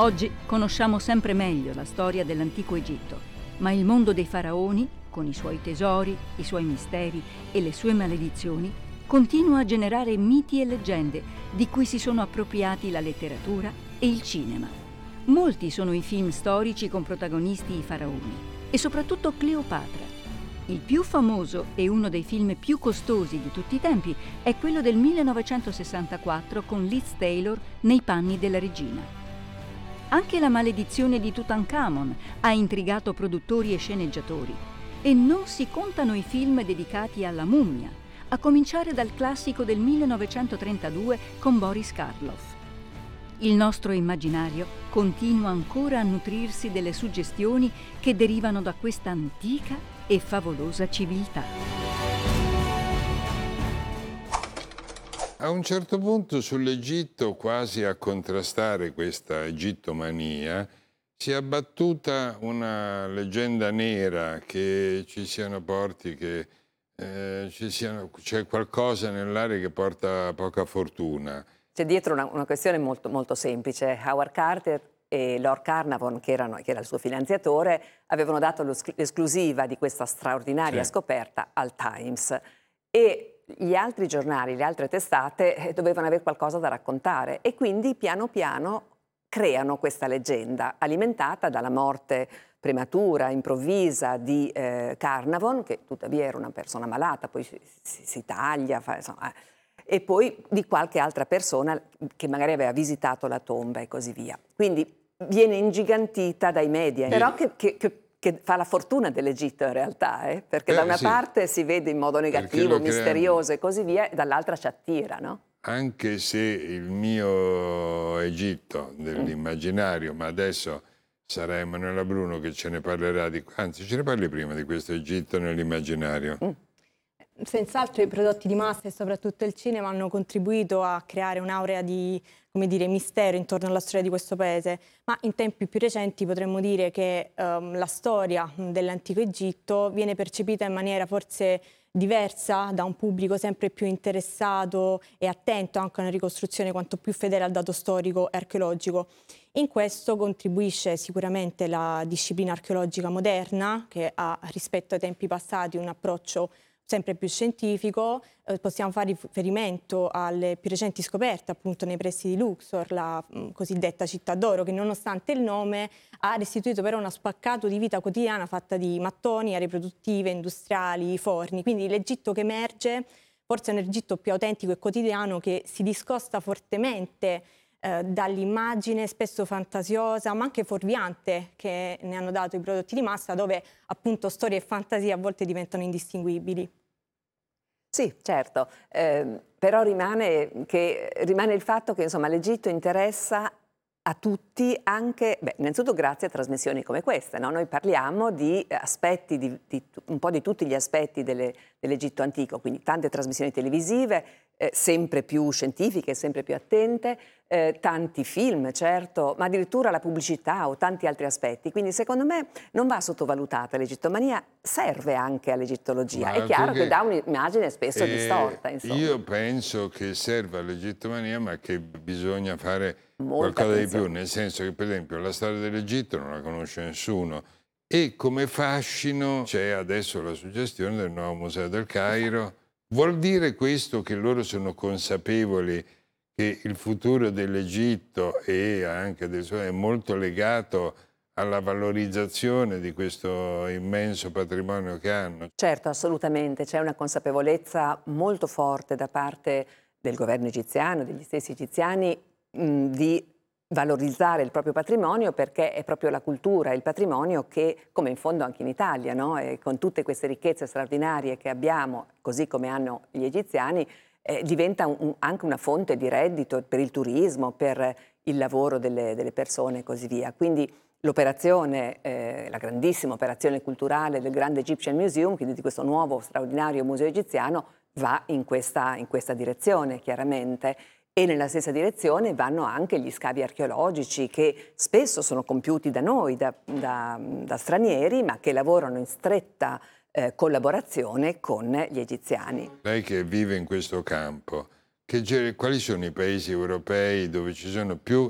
Oggi conosciamo sempre meglio la storia dell'antico Egitto, ma il mondo dei faraoni, con i suoi tesori, i suoi misteri e le sue maledizioni, continua a generare miti e leggende di cui si sono appropriati la letteratura e il cinema. Molti sono i film storici con protagonisti i faraoni e soprattutto Cleopatra. Il più famoso e uno dei film più costosi di tutti i tempi è quello del 1964 con Liz Taylor nei panni della regina. Anche la maledizione di Tutankhamon ha intrigato produttori e sceneggiatori e non si contano i film dedicati alla mummia, a cominciare dal classico del 1932 con Boris Karloff. Il nostro immaginario continua ancora a nutrirsi delle suggestioni che derivano da questa antica e favolosa civiltà. A un certo punto sull'Egitto, quasi a contrastare questa egittomania, si è abbattuta una leggenda nera che ci siano porti che c'è qualcosa nell'aria che porta poca fortuna. C'è dietro una questione molto, molto semplice. Howard Carter e Lord Carnarvon, che era il suo finanziatore, avevano dato l'esclusiva di questa straordinaria scoperta al Times. E gli altri giornali, le altre testate dovevano avere qualcosa da raccontare e quindi piano piano creano questa leggenda alimentata dalla morte prematura, improvvisa di Carnarvon, che tuttavia era una persona malata, poi si taglia, e poi di qualche altra persona che magari aveva visitato la tomba e così via. Quindi viene ingigantita dai media, però che fa la fortuna dell'Egitto in realtà, perché da una parte si vede in modo negativo, misterioso e così via, e dall'altra ci attira, no? Anche se il mio Egitto dell'immaginario, ma adesso sarà Emanuela Bruno che ce ne parlerà, anzi ce ne parli prima di questo Egitto nell'immaginario. Senz'altro i prodotti di massa e soprattutto il cinema hanno contribuito a creare un'aurea di, come dire, mistero intorno alla storia di questo paese, ma in tempi più recenti potremmo dire che la storia dell'antico Egitto viene percepita in maniera forse diversa da un pubblico sempre più interessato e attento anche a una ricostruzione quanto più fedele al dato storico e archeologico. In questo contribuisce sicuramente la disciplina archeologica moderna, che ha rispetto ai tempi passati un approccio sempre più scientifico. Possiamo fare riferimento alle più recenti scoperte appunto nei pressi di Luxor, la cosiddetta città d'oro, che nonostante il nome ha restituito però uno spaccato di vita quotidiana fatta di mattoni, aree produttive, industriali, forni. Quindi l'Egitto che emerge forse è un Egitto più autentico e quotidiano che si discosta fortemente dall'immagine spesso fantasiosa ma anche fuorviante che ne hanno dato i prodotti di massa, dove appunto storia e fantasia a volte diventano indistinguibili. Sì, certo, però rimane il fatto che insomma l'Egitto interessa a tutti anche, innanzitutto grazie a trasmissioni come queste, no? Noi parliamo di aspetti, un po' di tutti gli aspetti dell'Egitto antico, quindi tante trasmissioni televisive, sempre più scientifiche, sempre più attente, tanti film, certo, ma addirittura la pubblicità o tanti altri aspetti. Quindi secondo me non va sottovalutata l'egittomania, serve anche all'egittologia. È chiaro che dà un'immagine spesso distorta. Insomma. Io penso che serva all'egittomania, ma che bisogna fare qualcosa di più, nel senso che per esempio la storia dell'Egitto non la conosce nessuno e come fascino c'è adesso la suggestione del nuovo Museo del Cairo. Vuol dire questo che loro sono consapevoli che il futuro dell'Egitto e anche del suo è molto legato alla valorizzazione di questo immenso patrimonio che hanno? Certo, assolutamente. C'è una consapevolezza molto forte da parte del governo egiziano, degli stessi egiziani, di valorizzare il proprio patrimonio, perché è proprio la cultura e il patrimonio che, come in fondo anche in Italia, no? E con tutte queste ricchezze straordinarie che abbiamo, così come hanno gli egiziani, diventa anche una fonte di reddito per il turismo, per il lavoro delle persone e così via. Quindi l'operazione, la grandissima operazione culturale del Grand Egyptian Museum, quindi di questo nuovo straordinario museo egiziano, va in questa direzione chiaramente. E nella stessa direzione vanno anche gli scavi archeologici che spesso sono compiuti da noi, da stranieri, ma che lavorano in stretta collaborazione con gli egiziani. Lei che vive in questo campo, quali sono i paesi europei dove ci sono più